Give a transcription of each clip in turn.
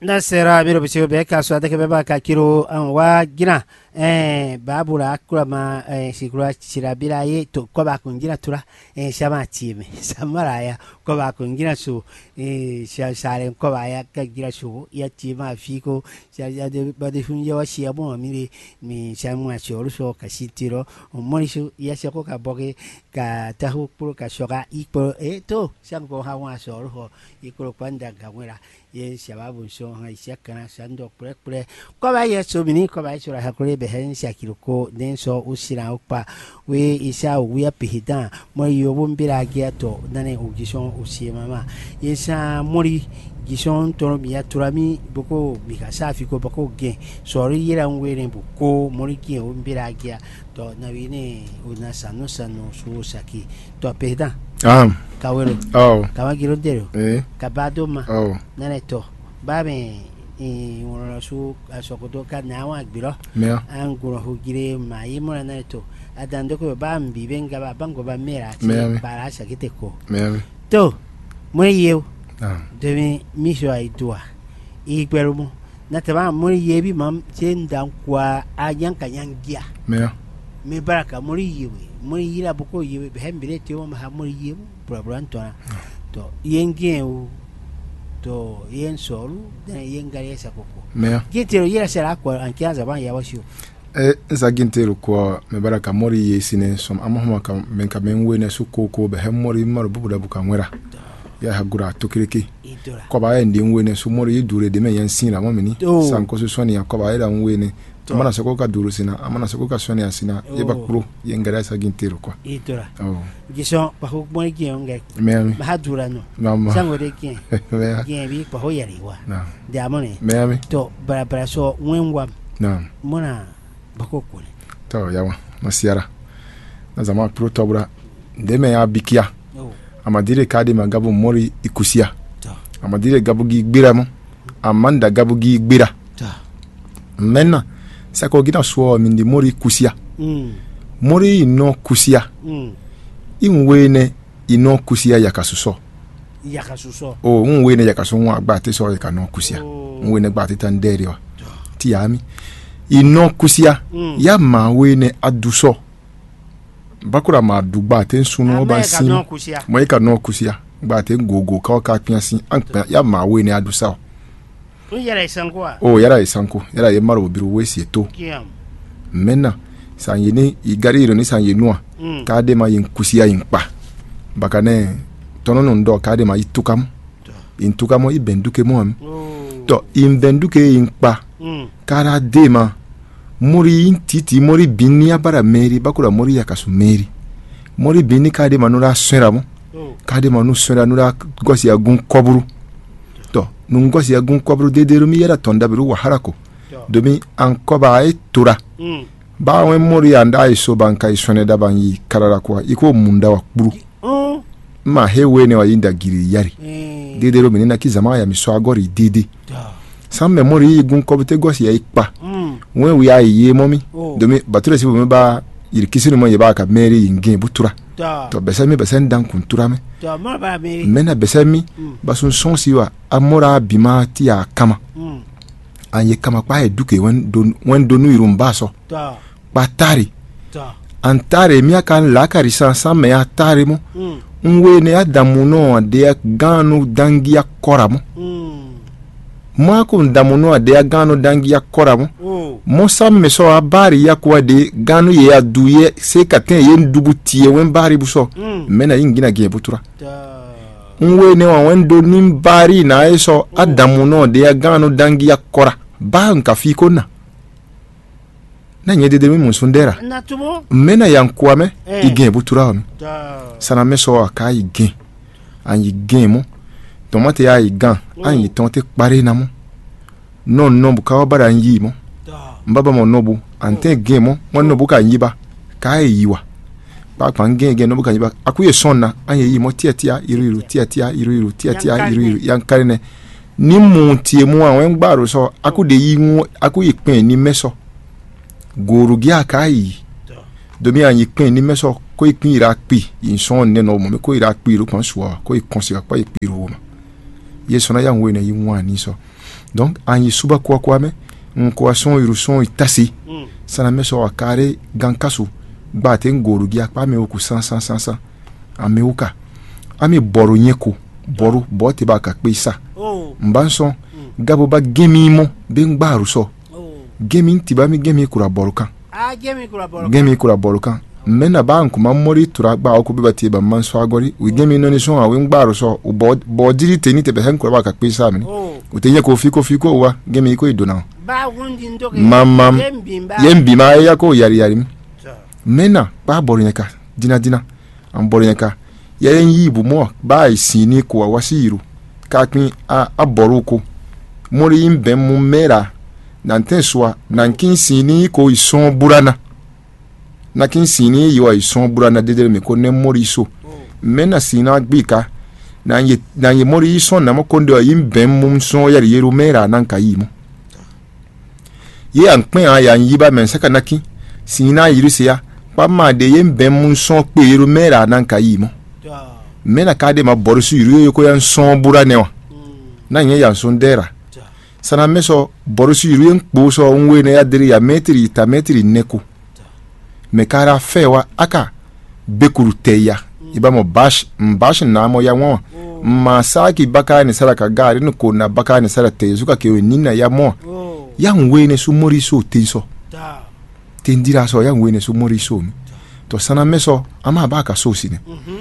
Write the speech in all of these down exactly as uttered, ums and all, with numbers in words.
nasera biro bisio be ka so adake beba ka kiro wa gina eh babura akura ma eh, sikura chirabira ye to ko ba kungira tura eh shama time samara ya ko ba kungira su eh sha sare ko ba ya ka gira su ya tima fiko sha ya de ba de funje wa shia mo mi mi shamu a choro so ka sitiro moni su ya se ko ka boge ka tahu pro ka shoga ipo eh to shango hawa so ro ikoro kwanda gamwera ye shababu so ha isiakana sando kure kure ko ba ye so bini ko ba so ha kure be hen shakiruko den so usira ukpa we isa we apihida mo yo bombira giato nane ugison usiema yesa mori gison toro biya turami boko bikasa fiko boko ge sori yera ngwere boko mori ki bombira gia to na wine una sano sano su saki to apihida um kawero oh kawagiro dero eh kabado ma oh nane to babe e wona su asokoto ka na wa gbiro me anguro hugire mai mona nane to adando ko bambi benga ba bango ba mera ti Me- para shakite ko me to mo yew ah demi misho aidua i gberumo na taba mo yebi mam chenda kwa ayanka yangia me me baraka mo yewe mo yira boko yewe be hembire ti o ma mo yewe problem to to yengen o to yen solu da yen gare sa koko me gitero yira sera kwa ankianza ban ya washu eh zagintero ko me baraka mori yesine som amahoma ka men ka men wene su koko be hem mori maro bubuda buka nwera ya hagura tokireke idora ko ba ndi wene su mori yidure de men yansin la momini Oh. sanko su soni ya ko ba ida wene To. amana sako ka duru sina amana sako ka soni asina Oh. yeba kuro yengara zagintero ko idora oh gison pa ko mo gionge me mahadura no mama sango de kien me kien bi pa ho yari wa na de amone me to bara bara so wenwa na mona bako kule to yawa masiara na zama pro tobra ndeme ya bikia oh amadire kadi magabu mori ikusia to amadire gabugi gbira mo amanda gabugi gbira to menna sako gina so mindi mori kusia mm mori no kusia mm inwene ino kusia yakasuso yakasuso o unwene yakaso nwa agba te so yakano kusia Oh. unwene gba te tandere wa ti ami ino kusia Mm. ya ma wene aduso bakura ma dugba te sunu ba sin no kusia mo ka no kusia gba te gogo ka ka piansin anpa ya ma wene adusa un yara isangwa o yara isanko yara ye maro biru wesi eto kiam menna sanyeni igari iro ni sanyenua mm ka de ma yin kusia yin pa bakane tono no ndo ka de ma itukam intukamo ibenduke mo am oh to imbenduke yin pa mm kara de ma muri intiti muri binia bara meri bakura muri yakasu meri muri bini ka de manura swera mo oh ka de manu swera nura gosi agun koburu to nun gosi agun koburu de de rumi yara tonda biru waharako to domi an koba ay tura mm ba wen muri anda ay so banka isone da ban yi karara kwa iko munda wa kburu oh ma hewe ne wa yinda giri yari eh de de rumi na kizama ya miso agori didi to sam memory igun kobute gosi ya ikpa mm wen wi ay ye momi oh domi batura sibo me ba yirkisinu mo yeba ka meri yingin butura to to besami besen dan kuntura me to mo ba me mena besami Mm. basun sonsi wa amora bima ti ya kama mm anye kama kwa eduke wen don wen donu irumba so to patari to antare mi aka la karisa sama ya tare mo mm nwe ne adamu no de ganu dangia koramo mm ma ko ndamu no de ganu dangia koramo oh mo samme so abari ya kwa de ganu ye aduye se katen ye ndubu tie wen bari buso mm mena yingina ge butura to nwe ne wa wen do nim bari na eso adamu no de ganu dangia kora ba nka fi ko na na nye de de mi musundera na tumo mena yankwame Eh. igen butura mi to sana meso aka igen an igen mo tomate ya igan an yi tonte pare na mo non non bu ka bara yi mo to mbaba mo nobu ante gen mo won nobu ka yi ba ka yi wa pa pa gen gen nobu ka yi ba akuye sonna an yi mo tia tia iru iru tia tia iru iru tia tia iru iru yan karene ni mu tie mu awon gbaro so akude yi mu akuye pin ni meso goru gi aka yi to domi an yi pin ni meso ko ipin ira pi yin son ne no mo me ko ira pi ru kan so ko ikonsi pa ipi ru mo ye sona ya nwe na yi nwa ni so donc an yi suba kwa kwa me nko son iru son itasi sana me so akare gankasu ba te ngoro gi akpa me oku san san san san ame uka ame boru nyeko boru bo te ba ka pe sa mbanso gabo ba gemi mo be ngbaru so gemi ntiba mi gemi kura boru kan ah gemi kura boru gemi kura boru kan mena ba nku mamori tura gba oku be ba te ba manso agori we gemi no ni so awe ngbaru so bo bo diri te ni te be hen kura ba ka pe sa mi o te nye ko fiko fiko wa gemi ko idona ba wundi ndoke mamam yembi ma ya ko yari yari mena ba boru nyeka dina dina an boru nyeka yen yibu mo ba isini ko wasiru kakmin a aboruko mori imbe mu mera nanten soa nankin sini ko ison burana nakin sini yo ison burana dedere me ko ne mori so mena sina gbika na ye na ye mori ison na mo kondo imbe mu so yari yeru mera nan kayimo ye anpin aya yiba men saka nakin sina yirusia ya pa ma de yembe mu so pe yeru mera nan kayimo mena kade ma borusu yuru ko yan son burane wa na nye yan son dera sana meso borusu yuru en kposo onwe na ya diri ya metri ta metri neko me kara fewa aka bekuru teya iba mo bash mbash na mo ya won ma saki baka ni sara ka gari no ko na baka ni sara te zuka ke nina ya mo ya nwe ne su mori so tenso tendira so ya nwe ne su mori so to sana meso ama baka so sine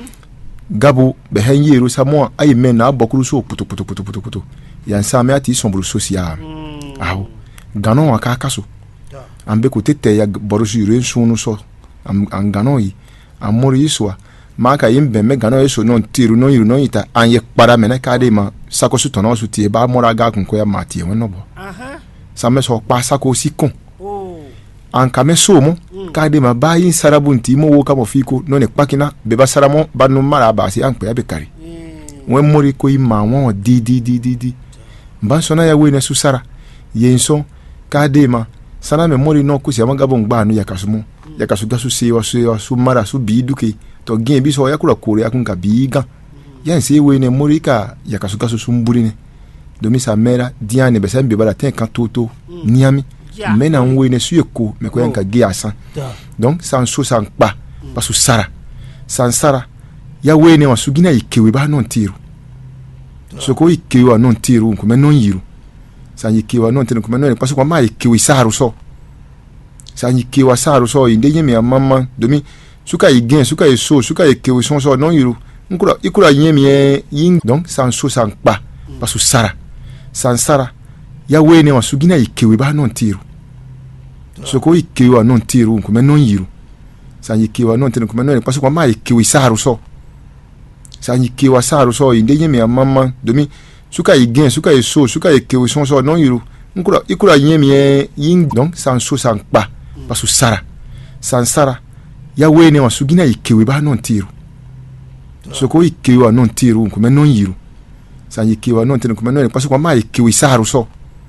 gabo be hen yeru samo ay men na bokuru so putu putu putu putu putu yan same ati sombru social awo ganon aka kaso ambe ko tete ya borusu yuru sunu so am ganon yi amori iswa maka yimbe me ganon eso non tiru non yiru non ita anye para mena kade ma sakosu tono su tie ba mora ga kun ko ya mati won no bo aha same so pa sako sikon an kame so mo kade ma bayi sarabunti mo wo kamo fiko no ne pakina be ba saramo ba no mara ba si an pe abekari wen mori ko ima won di di di di di mba so na ya we ne su sara yenso kade ma sana me mori no ko si amanga bon gba no yakasumo yakasu gasu se wa se wa su mara su bi duke to gen bi so yakura kore akun ka bi gan yan se we ne mori ka yakasu gasu su mburi ne domi sa mera diane be sembe bala ten kan toto niami yeah. Mena nwe ne su eko me ko yanka ge asan donc sans so sans pa parce que sara sans sara ya we ne wasu gina ikewe ba non tiru so ko ikewe non tiru ko me non yiru san ikewe non tiru ko me non parce que ma ikewe saru so san ikewe saru so inde yemi amama domi suka igen suka eso suka ikewe son so non yiru nkura ikura yemi yin donc sans so sans pa parce que sara sans sara ya we ne wasu gina ikewe ba non tiru so ko ikewe non tiru ko me non yiru san ikewe non tiru ko me non parce que ma ikewe saru so san ikewe saru so inde yemi amama domi suka igen suka eso suka ikewe son so non yiru nkura ikura yemi yin donc sans so sans pa parce que sara sans sara ya we ne wasu gina ikewe ba non tiru so ko ikewe non tiru ko me non yiru san ikewe non tiru ko me non parce que ma ikewe saru so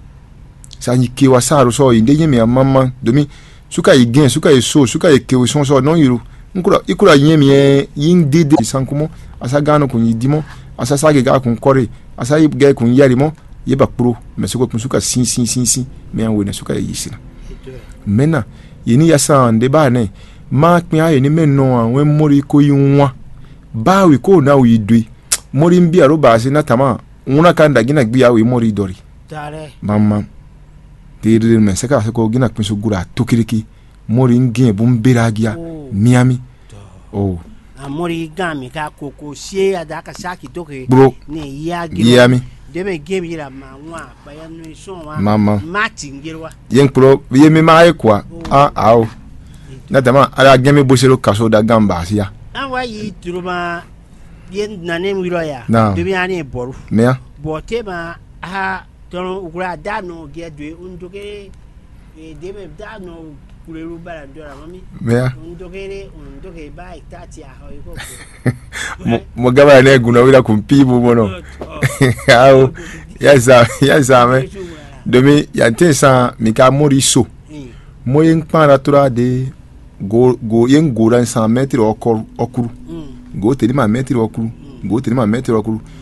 san ikewe saru so inde yemi amama domi suka igen suka eso suka ikewe son so non yiru nkura ikura yemi yin dede sankumo asa gano kun yidimo asa sage ga kun kore asa yibga kun yarimo yeba pro mesoko kun suka sin sin sin sin me an we ne suka yisina mena yini yasa nde ba ne ma pin aye ni menno awon mori ko yinwa ba wi ko na wi dwe mori mbi aro ba se na tama una kanda gina gbi awe mori dori tare mama dire me saka ko gina pin so gura tokiriki mori ngin bu mberagia miami oh amori gami ka koko sie adaka saki toke bro ne ya giro yami debe gemi la manwa bayanu sonwa mama matingirwa yen pro yemi mai kwa ah aw na dama ala gemi boselo kaso da gamba sia anwa yi turuma yen nanem wiroya no. Debi ani boru mea bote ma ha tono ukura dano gedwe undoke e debe dano kulelu bala ndora mami mea undokere undoke ba itati aho iko mo gaba ne guna wira kumpibu mono aw yasa yasa me demi yante sa mika moriso mo yen para tura de go go yen go ran cent mètres okuru okuru go teli ma mètre okuru go teli ma mètre okuru